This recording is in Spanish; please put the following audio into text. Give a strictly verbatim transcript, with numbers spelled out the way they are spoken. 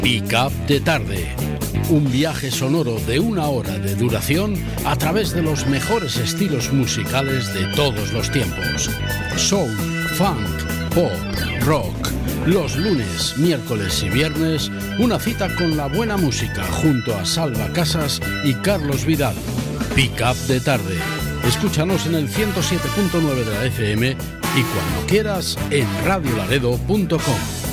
Pick Up de Tarde. Un viaje sonoro de una hora de duración a través de los mejores estilos musicales de todos los tiempos. Soul, funk, pop, rock. Los lunes, miércoles y viernes, una cita con la buena música junto a Salva Casas y Carlos Vidal. Pick Up de Tarde. Escúchanos en el ciento siete punto nueve de la F M y cuando quieras en radio laredo punto com.